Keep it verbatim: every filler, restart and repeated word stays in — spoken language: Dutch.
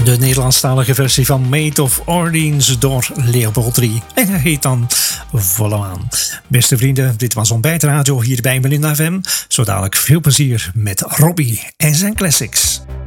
de Nederlandstalige versie van Maid of Orleans door Leopold drie. En hij heet dan Volle Maan. Beste vrienden, dit was Ontbijt Radio hier bij Melinda F M. Zo dadelijk veel plezier met Robbie en zijn classics.